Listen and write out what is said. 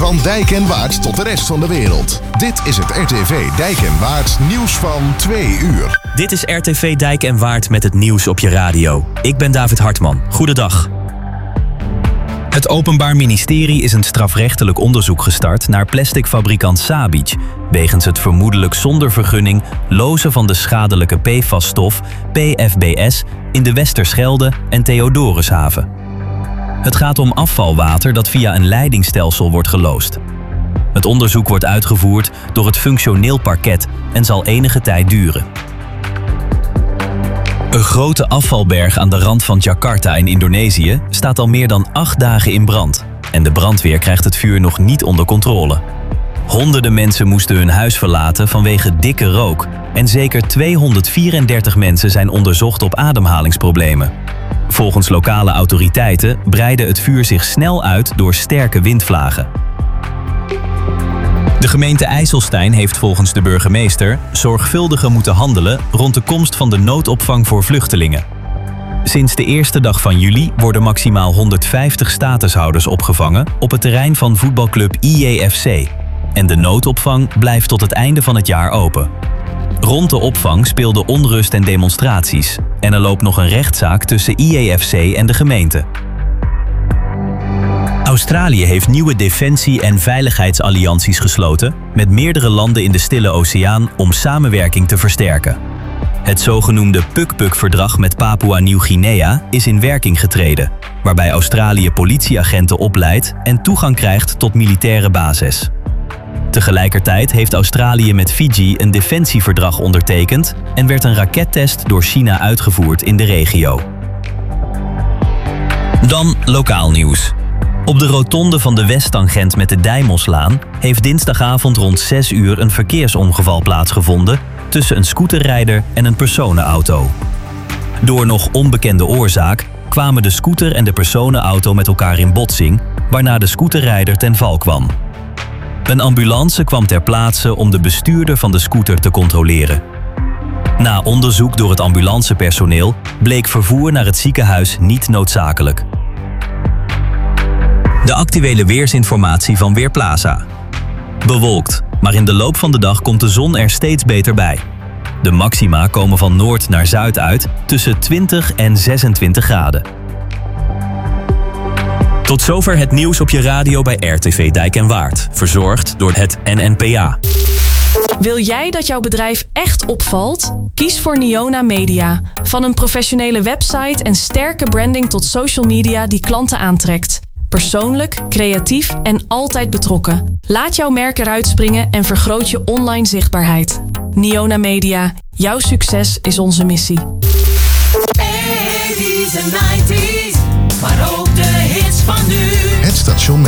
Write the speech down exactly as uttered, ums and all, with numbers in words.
Van Dijk en Waard tot de rest van de wereld. Dit is het R T V Dijk en Waard nieuws van twee uur. Dit is R T V Dijk en Waard met het nieuws op je radio. Ik ben David Hartman. Goedendag. Het Openbaar Ministerie is een strafrechtelijk onderzoek gestart naar plasticfabrikant Sabic, wegens het vermoedelijk zonder vergunning lozen van de schadelijke P F A S-stof P F B S in de Westerschelde en Theodorushaven. Het gaat om afvalwater dat via een leidingstelsel wordt geloosd. Het onderzoek wordt uitgevoerd door het functioneel parket en zal enige tijd duren. Een grote afvalberg aan de rand van Jakarta in Indonesië staat al meer dan acht dagen in brand. En de brandweer krijgt het vuur nog niet onder controle. Honderden mensen moesten hun huis verlaten vanwege dikke rook. En zeker tweehonderdvierendertig mensen zijn onderzocht op ademhalingsproblemen. Volgens lokale autoriteiten breidde het vuur zich snel uit door sterke windvlagen. De gemeente IJsselstein heeft volgens de burgemeester zorgvuldiger moeten handelen rond de komst van de noodopvang voor vluchtelingen. Sinds de eerste dag van juli worden maximaal honderdvijftig statushouders opgevangen op het terrein van voetbalclub I J F C. En de noodopvang blijft tot het einde van het jaar open. Rond de opvang speelde onrust en demonstraties en er loopt nog een rechtszaak tussen I J F C en de gemeente. Australië heeft nieuwe defensie- en veiligheidsallianties gesloten met meerdere landen in de Stille Oceaan om samenwerking te versterken. Het zogenoemde Puk-Puk-verdrag met Papua-Nieuw-Guinea is in werking getreden, waarbij Australië politieagenten opleidt en toegang krijgt tot militaire bases. Tegelijkertijd heeft Australië met Fiji een defensieverdrag ondertekend en werd een rakettest door China uitgevoerd in de regio. Dan lokaal nieuws. Op de rotonde van de Westtangent met de Dijmelslaan heeft dinsdagavond rond zes uur een verkeersongeval plaatsgevonden tussen een scooterrijder en een personenauto. Door nog onbekende oorzaak kwamen de scooter en de personenauto met elkaar in botsing, waarna de scooterrijder ten val kwam. Een ambulance kwam ter plaatse om de bestuurder van de scooter te controleren. Na onderzoek door het ambulancepersoneel bleek vervoer naar het ziekenhuis niet noodzakelijk. De actuele weersinformatie van Weerplaza. Bewolkt, maar in de loop van de dag komt de zon er steeds beter bij. De maxima komen van noord naar zuid uit tussen twintig en zesentwintig graden. Tot zover het nieuws op je radio bij R T V Dijk en Waard. Verzorgd door het N N P A. Wil jij dat jouw bedrijf echt opvalt? Kies voor Niona Media. Van een professionele website en sterke branding tot social media die klanten aantrekt. Persoonlijk, creatief en altijd betrokken. Laat jouw merk eruit springen en vergroot je online zichtbaarheid. Niona Media. Jouw succes is onze missie. eighties en nineties, maar ook de hits van nu. Het station met